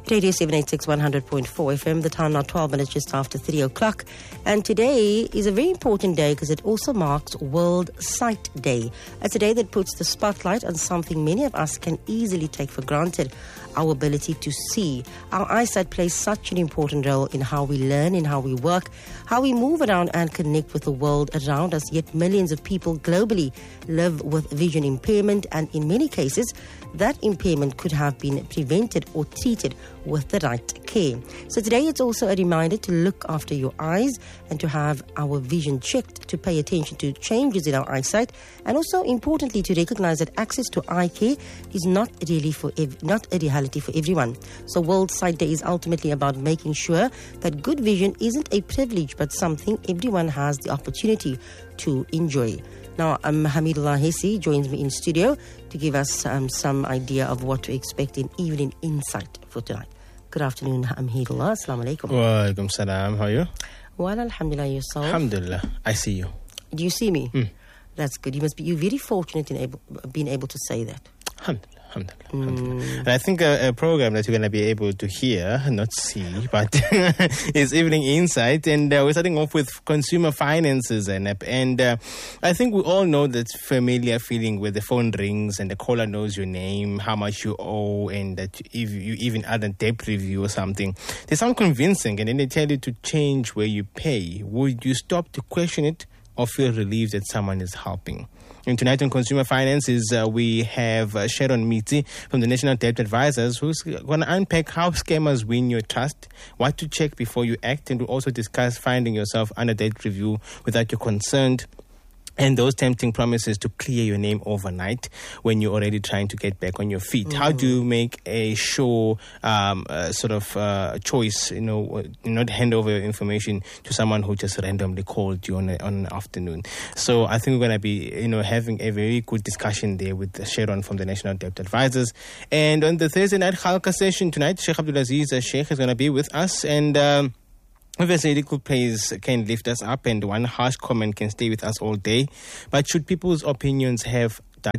Radio 786 100.4 FM. The time now 12 minutes just after 3 o'clock. And today is a very important day because it also marks World Sight Day. It's a day that puts the spotlight on something many of us can easily take for granted, our ability to see. Our eyesight plays such an important role in how we learn, in how we work, how we move around and connect with the world around us. Yet millions of people globally live with vision impairment, and in many cases, that impairment could have been prevented or treated with the right care. So today it's also a reminder to look after your eyes and to have our vision checked, to pay attention to changes in our eyesight, and also importantly to recognize that access to eye care is not a reality for everyone. So World Sight Day is ultimately about making sure that good vision isn't a privilege but something everyone has the opportunity to enjoy. Now, Hamidullah Hesi joins me in studio to give us some idea of what to expect in Evening Insight for tonight. Good afternoon, Hamidullah. Assalamu alaikum. Wa alaikum salam. How are you? Well, alhamdulillah, yourself. Alhamdulillah. I see you. Do you see me? That's good. You're very fortunate in being able to say that. Alhamdulillah. And I think a program that you're going to be able to hear, not see, but is Evening Insight. And we're starting off with consumer finances. And I think we all know that familiar feeling where the phone rings and the caller knows your name, how much you owe, and that if you even add a debt review or something, they sound convincing. And then they tell you to change where you pay. Would you stop to question it or feel relieved that someone is helping? And tonight on Consumer Finances, we have Sharon Miti from the National Debt Advisors, who's going to unpack how scammers win your trust, what to check before you act, and we'll also discuss finding yourself under debt review without you're concerned, and those tempting promises to clear your name overnight when you're already trying to get back on your feet. How do you make a sure choice, not hand over your information to someone who just randomly called you on an afternoon? So I think we're going to be, having a very good discussion there with Sharon from the National Debt Advisors. And on the Thursday night Khalqa session tonight, Sheikh Abdulaziz Sheikh is going to be with us, and obviously, little praise can lift us up, and one harsh comment can stay with us all day. But should people's opinions have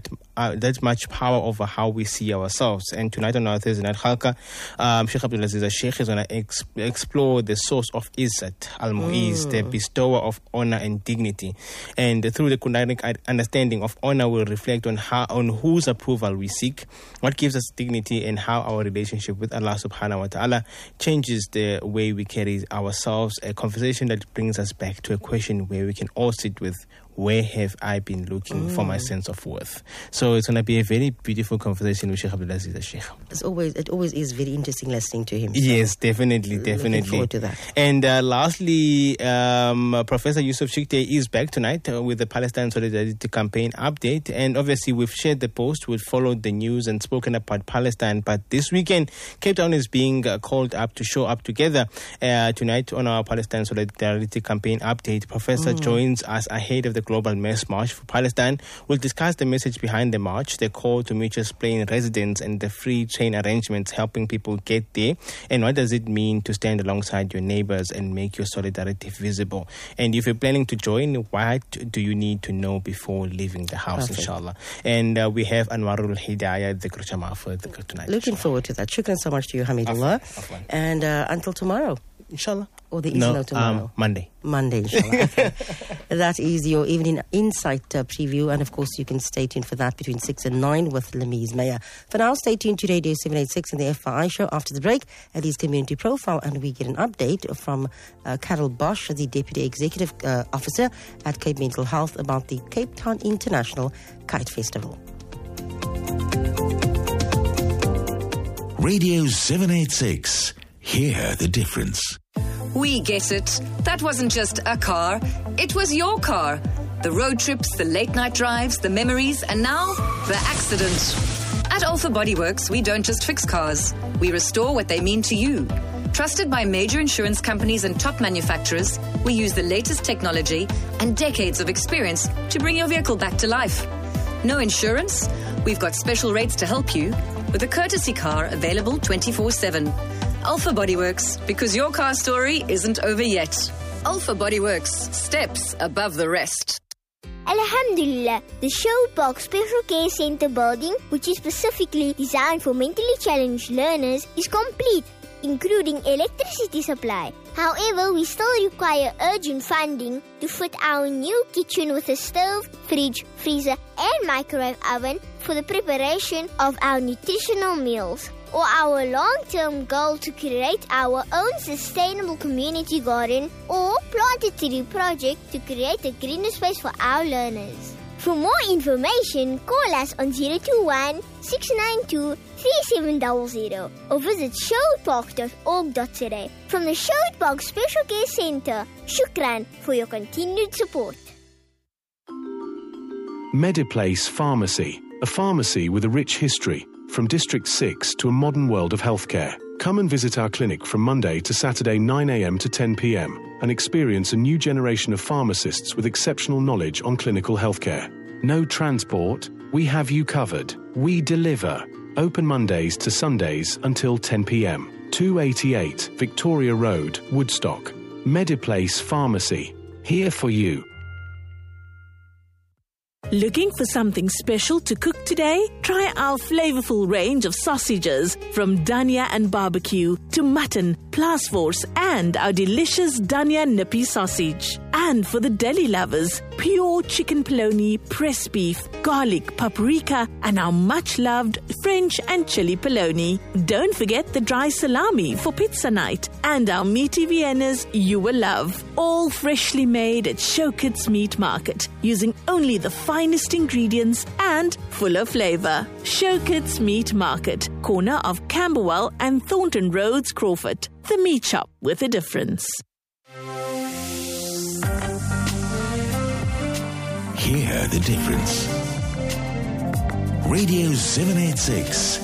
that much power over how we see ourselves? And tonight on our Thursday night Khalqa, Sheikh Abdulaziz Sheikh is going to explore the source of Izzat al-Mu'iz, the bestower of honor and dignity. And through the Quranic understanding of honor, we'll reflect on whose approval we seek, what gives us dignity, and how our relationship with Allah subhanahu wa ta'ala changes the way we carry ourselves. A conversation that brings us back to a question where we can all sit with, where have I been looking for my sense of worth? So it's going to be a very beautiful conversation with Sheikh Abdulaziz Sheikh. It always is very interesting listening to him. So yes, definitely. Looking forward to that. And lastly, Professor Yusuf Chikte is back tonight with the Palestine Solidarity Campaign update. And obviously, we've shared the post, we've followed the news and spoken about Palestine. But this weekend, Cape Town is being called up to show up together. Tonight on our Palestine Solidarity Campaign update, Professor joins us ahead of the Global Mass March for Palestine. We'll discuss the message behind the march, the call to Mitchell's Plain residents, and the free train arrangements helping people get there. And what does it mean to stand alongside your neighbors and make your solidarity visible? And if you're planning to join, what do you need to know before leaving the house, inshallah? And we have Anwarul Hidayah, the Kurchama for tonight. Looking forward to that. Shukran so much to you, Hamidullah. And until tomorrow. Inshallah. Or the evening tomorrow? Monday, inshallah. Okay. That is your Evening Insight preview. And of course, you can stay tuned for that between 6 and 9 with Lamiz Maya. For now, stay tuned to Radio 786 and the FI show. After the break, Eddie's community profile. And we get an update from Carol Bosch, the Deputy Executive Officer at Cape Mental Health, about the Cape Town International Kite Festival. Radio 786. Hear the difference. We get it. That wasn't just a car. It was your car. The road trips, the late night drives, the memories, and now the accident. At Alpha Body Works, we don't just fix cars. We restore what they mean to you. Trusted by major insurance companies and top manufacturers, we use the latest technology and decades of experience to bring your vehicle back to life. No insurance? We've got special rates to help you with a courtesy car available 24/7. Alpha Body Works, because your car story isn't over yet. Alpha Body Works, steps above the rest. Alhamdulillah, the Shoutbox Special Care Center building, which is specifically designed for mentally challenged learners, is complete, including electricity supply. However, we still require urgent funding to fit our new kitchen with a stove, fridge, freezer and microwave oven for the preparation of our nutritional meals. Or our long-term goal to create our own sustainable community garden or plant a tree project to create a greener space for our learners. For more information, call us on 021 692 3700 or visit shoutbox.org.za. From the Shoutbox Special Care Center, shukran for your continued support. Mediplace Pharmacy, a pharmacy with a rich history, from District 6 to a modern world of healthcare. Come and visit our clinic from Monday to Saturday 9 a.m. to 10 p.m. and experience a new generation of pharmacists with exceptional knowledge on clinical healthcare. No transport, we have you covered. We deliver. Open Mondays to Sundays until 10 p.m. 288 Victoria Road, Woodstock. Mediplace Pharmacy, here for you. Looking for something special to cook today? Try our flavorful range of sausages, from Dania and barbecue to mutton, Plasforce and our delicious Dania nippy sausage. And for the deli lovers, pure chicken polony, pressed beef, garlic, paprika and our much-loved French and chili polony. Don't forget the dry salami for pizza night and our meaty Viennas you will love. All freshly made at Showkits Meat Market, using only the finest ingredients and full of flavor. Showkits Meat Market, corner of Camberwell and Thornton Roads, Crawford. The meat shop with a difference. Hear the difference. Radio 786